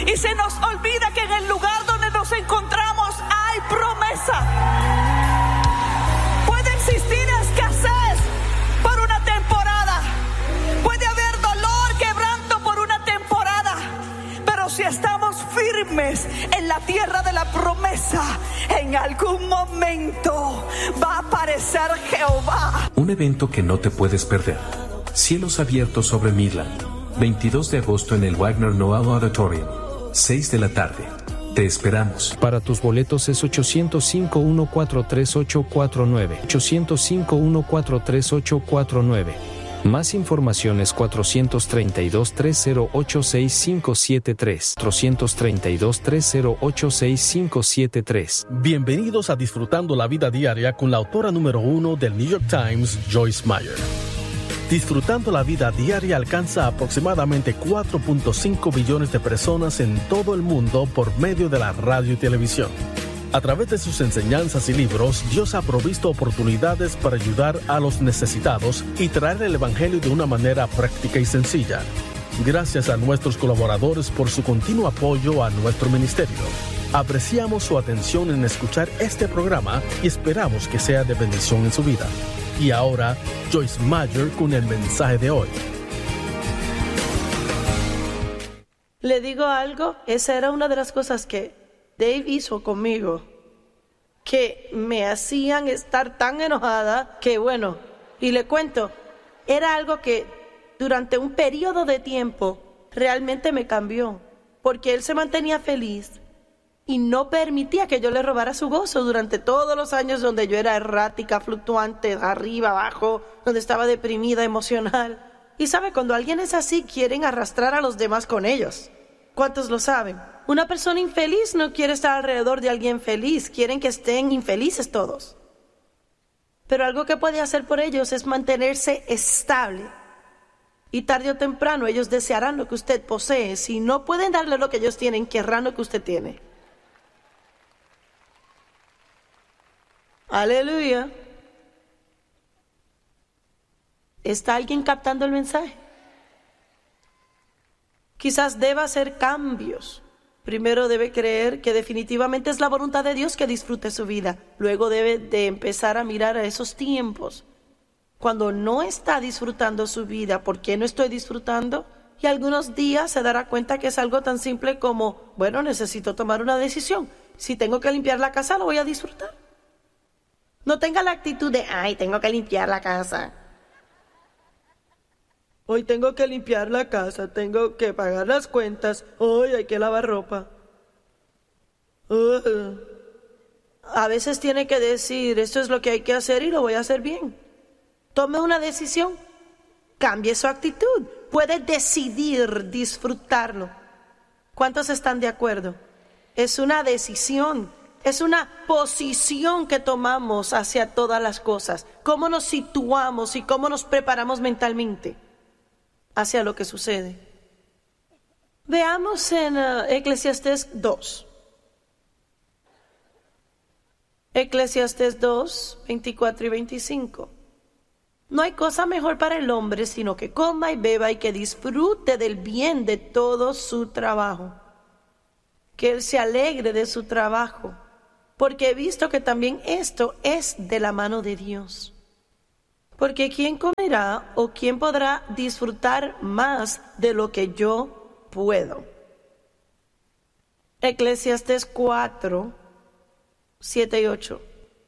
Y se nos olvida que en el lugar donde nos encontramos hay promesa. Puede existir escasez por una temporada. Puede haber dolor, quebranto por una temporada. Pero si estamos firmes en la tierra de la promesa, en algún momento va a aparecer Jehová. Un evento que no te puedes perder. Cielos abiertos sobre Midland. 22 de agosto en el Wagner Noel Auditorium. 6 de la tarde. Te esperamos. Para tus boletos es 805-143-849. 805-143-849. Más información es 432-308-6573. 432-308-6573. Bienvenidos a Disfrutando la Vida Diaria con la autora número 1 del New York Times, Joyce Meyer. Disfrutando la Vida Diaria alcanza aproximadamente 4.5 billones de personas en todo el mundo por medio de la radio y televisión. A través de sus enseñanzas y libros, Dios ha provisto oportunidades para ayudar a los necesitados y traer el Evangelio de una manera práctica y sencilla. Gracias a nuestros colaboradores por su continuo apoyo a nuestro ministerio. Apreciamos su atención en escuchar este programa y esperamos que sea de bendición en su vida. Y ahora, Joyce Meyer con el mensaje de hoy. Le digo algo, esa era una de las cosas que Dave hizo conmigo, que me hacían estar tan enojada que bueno, y le cuento, era algo que durante un periodo de tiempo realmente me cambió, porque él se mantenía feliz y no permitía que yo le robara su gozo durante todos los años donde yo era errática, fluctuante, arriba, abajo, donde estaba deprimida, emocional. Y sabe, cuando alguien es así, quieren arrastrar a los demás con ellos. ¿Cuántos lo saben? Una persona infeliz no quiere estar alrededor de alguien feliz, quieren que estén infelices todos. Pero algo que puede hacer por ellos es mantenerse estable. Y tarde o temprano ellos desearán lo que usted posee. Si no pueden darle lo que ellos tienen, querrán lo que usted tiene. Aleluya. ¿Está alguien captando el mensaje? Quizás deba hacer cambios. Primero debe creer que definitivamente es la voluntad de Dios que disfrute su vida. Luego debe de empezar a mirar a esos tiempos cuando no está disfrutando su vida. ¿Por qué no estoy disfrutando? Y algunos días se dará cuenta que es algo tan simple como, bueno, necesito tomar una decisión. Si tengo que limpiar la casa, lo voy a disfrutar. No tenga la actitud de, ay, tengo que limpiar la casa. Hoy tengo que limpiar la casa, tengo que pagar las cuentas, hoy hay que lavar ropa. A veces tiene que decir, esto es lo que hay que hacer y lo voy a hacer bien. Tome una decisión, cambie su actitud, puede decidir disfrutarlo. ¿Cuántos están de acuerdo? Es una decisión. Es una posición que tomamos hacia todas las cosas. Cómo nos situamos y cómo nos preparamos mentalmente hacia lo que sucede. Veamos en Eclesiastés 2. Eclesiastés 2, 24 y 25. No hay cosa mejor para el hombre sino que coma y beba y que disfrute del bien de todo su trabajo. Que él se alegre de su trabajo. Porque he visto que también esto es de la mano de Dios. Porque ¿quién comerá o quién podrá disfrutar más de lo que yo puedo? Eclesiastés 4, 7 y 8.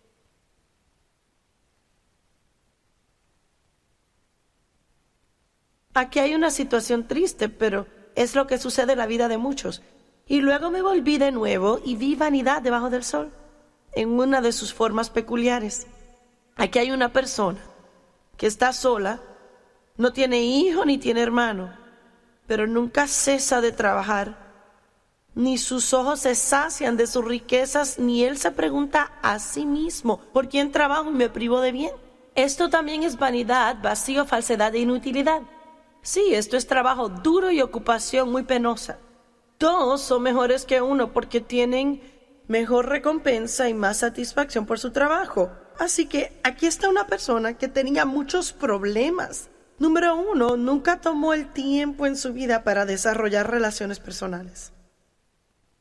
Aquí hay una situación triste, pero es lo que sucede en la vida de muchos. Y luego me volví de nuevo y vi vanidad debajo del sol, en una de sus formas peculiares. Aquí hay una persona que está sola, no tiene hijo ni tiene hermano, pero nunca cesa de trabajar, ni sus ojos se sacian de sus riquezas, ni él se pregunta a sí mismo, ¿por quién trabajo y me privo de bien? Esto también es vanidad, vacío, falsedad e inutilidad. Sí, esto es trabajo duro y ocupación muy penosa. Dos son mejores que uno porque tienen mejor recompensa y más satisfacción por su trabajo. Así que aquí está una persona que tenía muchos problemas. Número 1, nunca tomó el tiempo en su vida para desarrollar relaciones personales.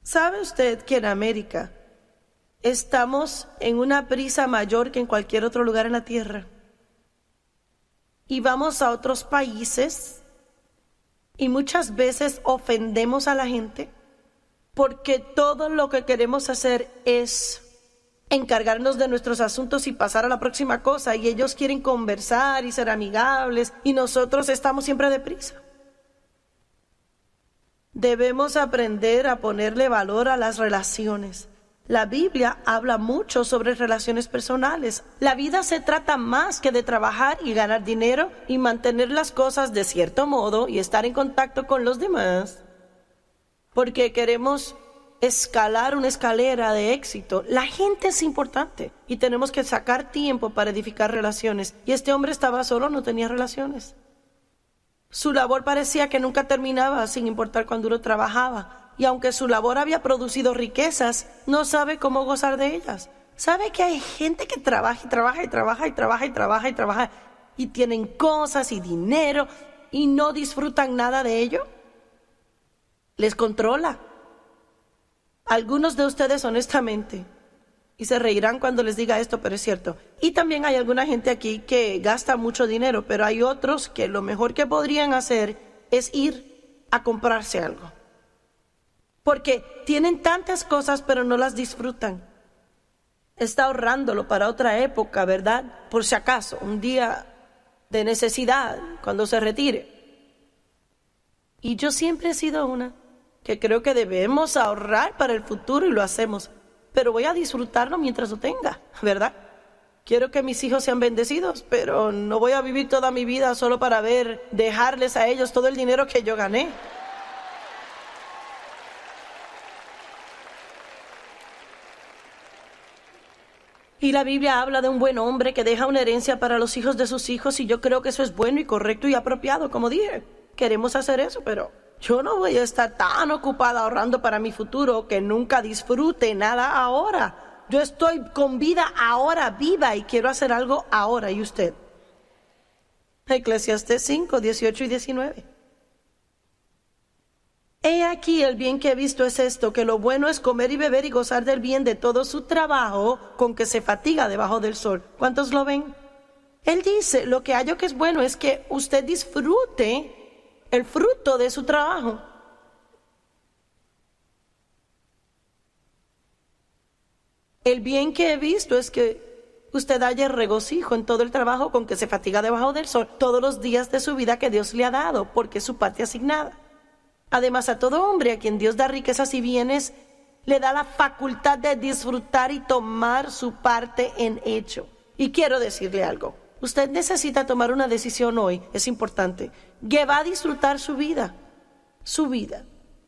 ¿Sabe usted que en América estamos en una prisa mayor que en cualquier otro lugar en la tierra? Y vamos a otros países y muchas veces ofendemos a la gente porque todo lo que queremos hacer es encargarnos de nuestros asuntos y pasar a la próxima cosa, y ellos quieren conversar y ser amigables y nosotros estamos siempre deprisa. Debemos aprender a ponerle valor a las relaciones. La Biblia habla mucho sobre relaciones personales. La vida se trata más que de trabajar y ganar dinero y mantener las cosas de cierto modo y estar en contacto con los demás, porque queremos escalar una escalera de éxito. La gente es importante y tenemos que sacar tiempo para edificar relaciones. Y este hombre estaba solo, no tenía relaciones. Su labor parecía que nunca terminaba, sin importar cuán duro trabajaba. Y aunque su labor había producido riquezas, no sabe cómo gozar de ellas. ¿Sabe que hay gente que trabaja y trabaja y trabaja y trabaja y trabaja y trabaja y tienen cosas y dinero y no disfrutan nada de ello? Les controla. Algunos de ustedes, honestamente, y se reirán cuando les diga esto, pero es cierto. Y también hay alguna gente aquí que gasta mucho dinero, pero hay otros que lo mejor que podrían hacer es ir a comprarse algo. Porque tienen tantas cosas, pero no las disfrutan. Está ahorrándolo para otra época, ¿verdad? Por si acaso, un día de necesidad, cuando se retire. Y yo siempre he sido una que creo que debemos ahorrar para el futuro y lo hacemos. Pero voy a disfrutarlo mientras lo tenga, ¿verdad? Quiero que mis hijos sean bendecidos, pero no voy a vivir toda mi vida solo para dejarles a ellos todo el dinero que yo gané. Y la Biblia habla de un buen hombre que deja una herencia para los hijos de sus hijos, y yo creo que eso es bueno y correcto y apropiado, como dije. Queremos hacer eso, pero yo no voy a estar tan ocupada ahorrando para mi futuro que nunca disfrute nada ahora. Yo estoy con vida ahora, viva, y quiero hacer algo ahora. ¿Y usted? Eclesiastés 5, 18 y 19. He aquí el bien que he visto es esto, que lo bueno es comer y beber y gozar del bien de todo su trabajo con que se fatiga debajo del sol. ¿Cuántos lo ven? Él dice, lo que hallo que es bueno es que usted disfrute el fruto de su trabajo. El bien que he visto es que usted haya regocijo en todo el trabajo con que se fatiga debajo del sol todos los días de su vida que Dios le ha dado, porque es su parte asignada. Además, a todo hombre a quien Dios da riquezas y bienes, le da la facultad de disfrutar y tomar su parte en hecho. Y quiero decirle algo. Usted necesita tomar una decisión hoy, es importante, que va a disfrutar su vida, su vida.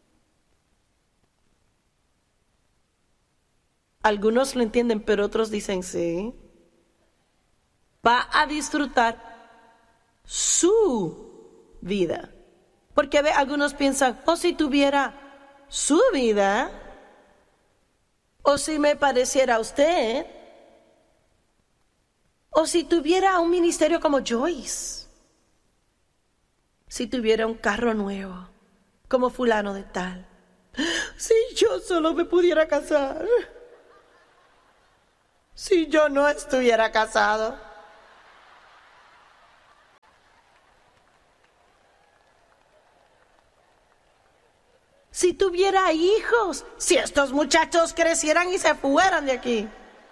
Algunos lo entienden, pero otros dicen sí. Va a disfrutar su vida. Porque algunos piensan, si tuviera su vida, o si me pareciera a usted, o si tuviera un ministerio como Joyce, si tuviera un carro nuevo, como fulano de tal, si yo solo me pudiera casar, si yo no estuviera casado. Si tuviera hijos, si estos muchachos crecieran y se fueran de aquí.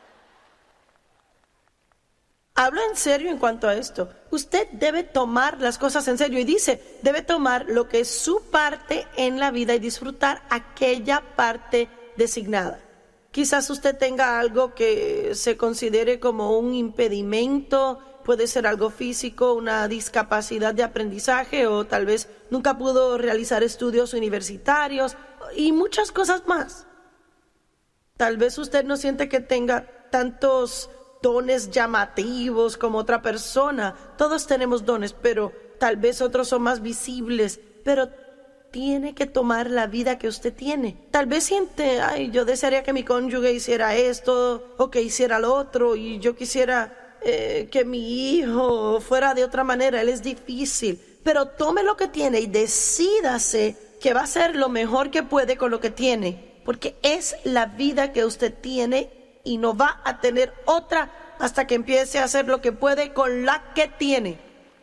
Hablo en serio en cuanto a esto. Usted debe tomar las cosas en serio y dice, debe tomar lo que es su parte en la vida y disfrutar aquella parte designada. Quizás usted tenga algo que se considere como un impedimento, puede ser algo físico, una discapacidad de aprendizaje, o tal vez nunca pudo realizar estudios universitarios y muchas cosas más. Tal vez usted no siente que tenga tantos dones llamativos como otra persona. Todos tenemos dones, pero tal vez otros son más visibles. Pero tiene que tomar la vida que usted tiene. Tal vez siente, yo desearía que mi cónyuge hiciera esto o que hiciera lo otro, y yo quisiera que mi hijo fuera de otra manera. Él es difícil, pero tome lo que tiene y decídase que va a hacer lo mejor que puede con lo que tiene. porque es la vida que usted tiene y no va a tener otra hasta que empiece a hacer lo que puede con la que tiene.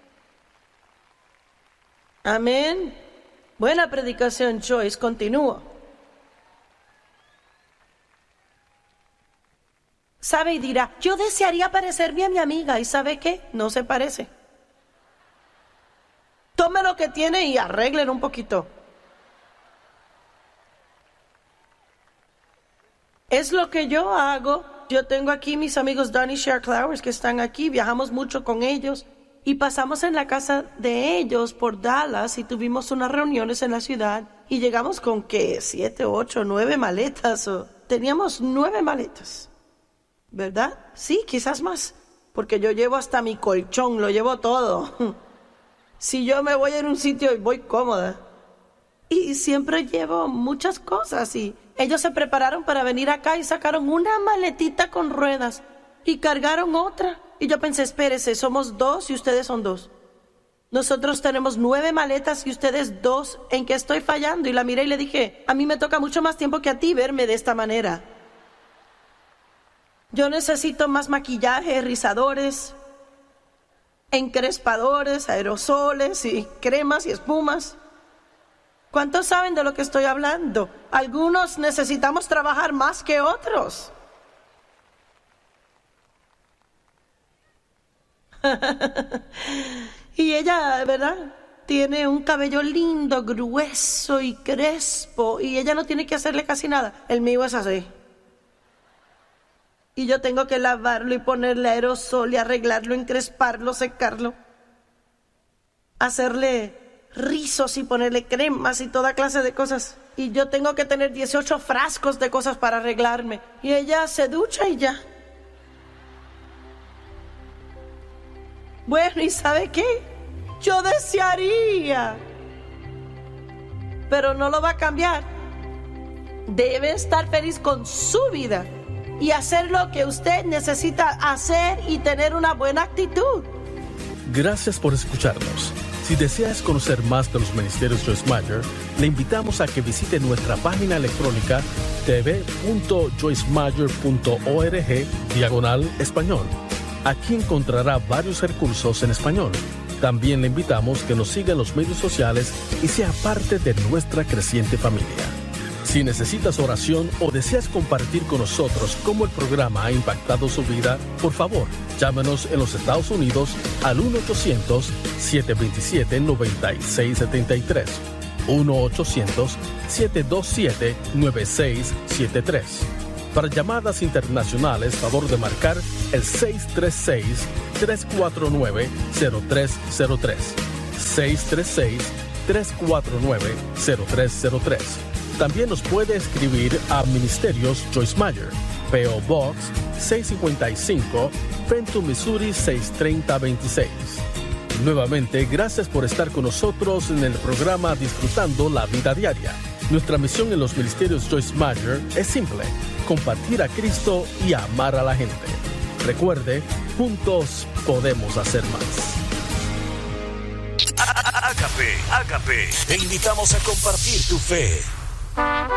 Amén. Buena predicación, Joyce. Continúo. Sabe y dirá, yo desearía parecerme a mi amiga. ¿Y sabe qué? No se parece. Tome lo que tiene y arreglen un poquito. Es lo que yo hago. Yo tengo aquí mis amigos Donnie Share Clowers que están aquí. Viajamos mucho con ellos. Y pasamos en la casa de ellos por Dallas y tuvimos unas reuniones en la ciudad. Y llegamos con, ¿qué? 7, 8, 9 maletas. Teníamos 9 maletas. ¿Verdad? Sí, quizás más. Porque yo llevo hasta mi colchón, lo llevo todo. Si yo me voy en un sitio, voy cómoda. Y siempre llevo muchas cosas. Y ellos se prepararon para venir acá y sacaron una maletita con ruedas. Y cargaron otra. Y yo pensé, espérese, somos 2 y ustedes son 2. Nosotros tenemos 9 maletas y ustedes 2. ¿En qué estoy fallando? Y la miré y le dije, a mí me toca mucho más tiempo que a ti verme de esta manera. Yo necesito más maquillaje, rizadores, encrespadores, aerosoles y cremas y espumas. ¿Cuántos saben de lo que estoy hablando? Algunos necesitamos trabajar más que otros. Y ella, ¿verdad? Tiene un cabello lindo, grueso y crespo. Y ella no tiene que hacerle casi nada. El mío es así. Y yo tengo que lavarlo y ponerle aerosol y arreglarlo, encresparlo, secarlo. Hacerle rizos y ponerle cremas y toda clase de cosas. Y yo tengo que tener 18 frascos de cosas para arreglarme. Y ella se ducha y ya. Bueno, ¿y sabe qué? Yo desearía, pero no lo va a cambiar. Debe estar feliz con su vida y hacer lo que usted necesita hacer y tener una buena actitud. Gracias por escucharnos. Si deseas conocer más de los ministerios Joyce Meyer, le invitamos a que visite nuestra página electrónica tv.joycemeyer.org/español. Aquí encontrará varios recursos en español. También le invitamos que nos siga en los medios sociales y sea parte de nuestra creciente familia. Si necesitas oración o deseas compartir con nosotros cómo el programa ha impactado su vida, por favor, llámenos en los Estados Unidos al 1-800-727-9673. 1-800-727-9673. Para llamadas internacionales, favor de marcar el 636-349-0303. 636-349-0303. También nos puede escribir a Ministerios Joyce Meyer, P.O. Box 655, Fenton, Missouri 63026. Nuevamente, gracias por estar con nosotros en el programa Disfrutando la Vida Diaria. Nuestra misión en los Ministerios Joyce Meyer es simple: compartir a Cristo y amar a la gente. Recuerde, juntos podemos hacer más. Ágape, te invitamos a compartir tu fe.